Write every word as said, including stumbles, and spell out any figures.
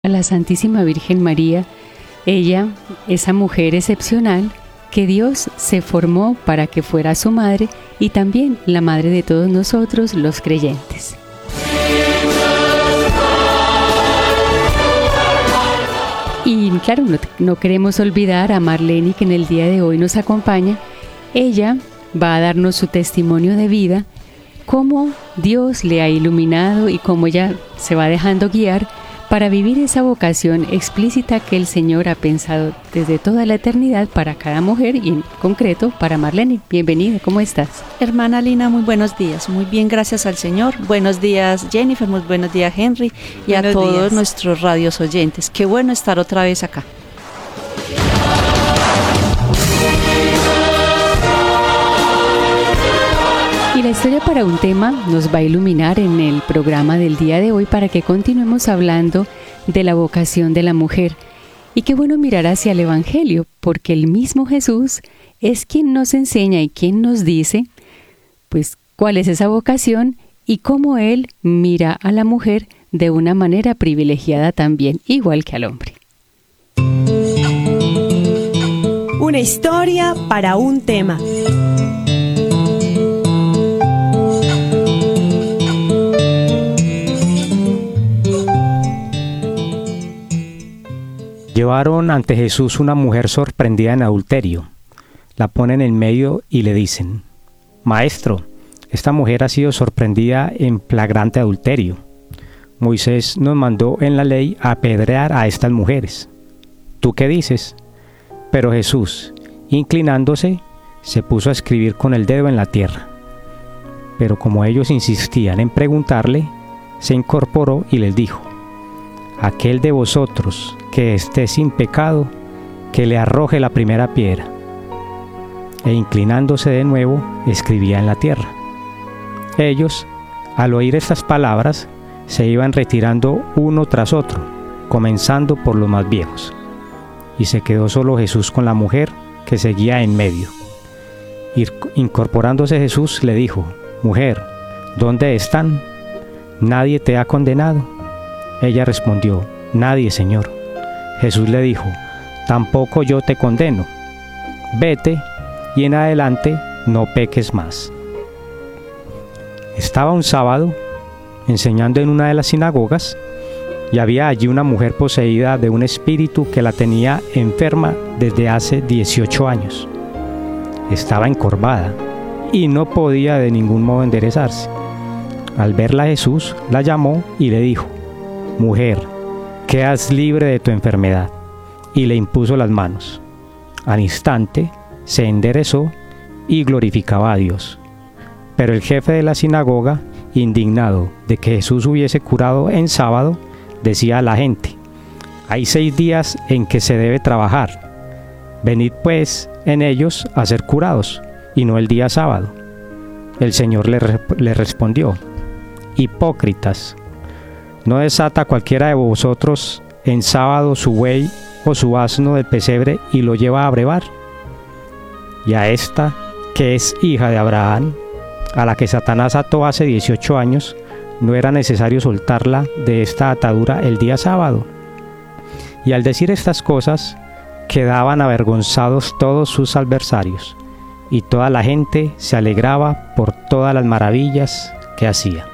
a la Santísima Virgen María, ella, esa mujer excepcional que Dios se formó para que fuera su madre y también la madre de todos nosotros los creyentes. Y claro, no, no queremos olvidar a Marlene, que en el día de hoy nos acompaña. Ella va a darnos su testimonio de vida, cómo Dios le ha iluminado y cómo ella se va dejando guiar para vivir esa vocación explícita que el Señor ha pensado desde toda la eternidad para cada mujer y en concreto para Marlene. Bienvenida, ¿cómo estás? Hermana Lina, muy buenos días. Muy bien, gracias al Señor. Buenos días, Jennifer, muy buenos días, Henry, y buenos a todos días. Nuestros radios oyentes. Qué bueno estar otra vez acá. Y la historia para un tema nos va a iluminar en el programa del día de hoy para que continuemos hablando de la vocación de la mujer. Y qué bueno mirar hacia el Evangelio, porque el mismo Jesús es quien nos enseña y quien nos dice, pues, cuál es esa vocación y cómo Él mira a la mujer de una manera privilegiada también, igual que al hombre. Una historia para un tema. Llevaron ante Jesús una mujer sorprendida en adulterio. La ponen en medio y le dicen: Maestro, esta mujer ha sido sorprendida en flagrante adulterio. Moisés nos mandó en la ley apedrear a estas mujeres. ¿Tú qué dices? Pero Jesús, inclinándose, se puso a escribir con el dedo en la tierra. Pero como ellos insistían en preguntarle, se incorporó y les dijo: Aquel de vosotros que esté sin pecado, que le arroje la primera piedra. E inclinándose de nuevo, escribía en la tierra. Ellos, al oír estas palabras, se iban retirando uno tras otro, comenzando por los más viejos. Y se quedó solo Jesús con la mujer, que seguía en medio. Y incorporándose Jesús le dijo: Mujer, ¿dónde están? ¿Nadie te ha condenado? Ella respondió: Nadie, Señor. Jesús le dijo: Tampoco yo te condeno. Vete y en adelante no peques más. Estaba un sábado enseñando en una de las sinagogas y había allí una mujer poseída de un espíritu que la tenía enferma desde hace dieciocho años. Estaba encorvada y no podía de ningún modo enderezarse. Al verla Jesús la llamó y le dijo: Mujer, quedas libre de tu enfermedad. Y le impuso las manos. Al instante se enderezó y glorificaba a Dios. Pero el jefe de la sinagoga, indignado de que Jesús hubiese curado en sábado, decía a la gente: Hay seis días en que se debe trabajar. Venid pues en ellos a ser curados, y no el día sábado. El Señor le, le respondió: Hipócritas, ¿no desata cualquiera de vosotros en sábado su buey o su asno del pesebre y lo lleva a brevar? Y a esta, que es hija de Abraham, a la que Satanás ató hace dieciocho años, ¿no era necesario soltarla de esta atadura el día sábado? Y al decir estas cosas, quedaban avergonzados todos sus adversarios, y toda la gente se alegraba por todas las maravillas que hacía.